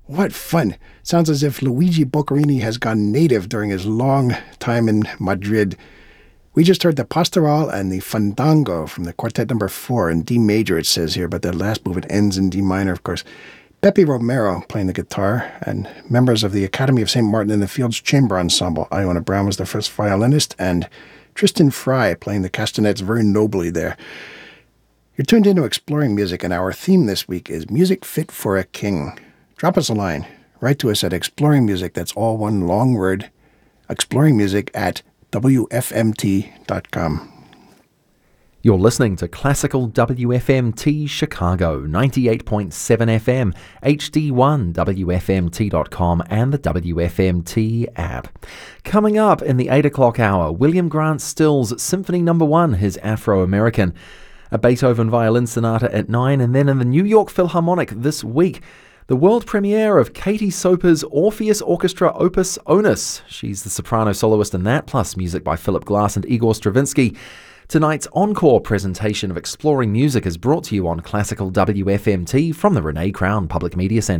What fun. Sounds as if Luigi Boccherini has gone native during his long time in Madrid. We just heard the Pastoral and the Fandango from the Quartet number 4 in D major, it says here, but the last movement ends in D minor, of course. Pepe Romero playing the guitar, and members of the Academy of St. Martin in the Fields Chamber Ensemble. Iona Brown was the first violinist, and Tristan Fry playing the castanets very nobly there. You're tuned into Exploring Music, and our theme this week is Music Fit for a King. Drop us a line. Write to us at Exploring Music, that's all one long word, exploringmusic@wfmt.com. You're listening to Classical WFMT Chicago, 98.7 FM, HD1, WFMT.com, and the WFMT app. Coming up in the 8 o'clock hour, William Grant Still's Symphony No. 1, his Afro-American, a Beethoven violin sonata at 9, and then in the New York Philharmonic this week, the world premiere of Katie Soper's Orpheus Orchestra Opus Onus. She's the soprano soloist in that, plus music by Philip Glass and Igor Stravinsky. Tonight's encore presentation of Exploring Music is brought to you on Classical WFMT from the Renee Crown Public Media Centre.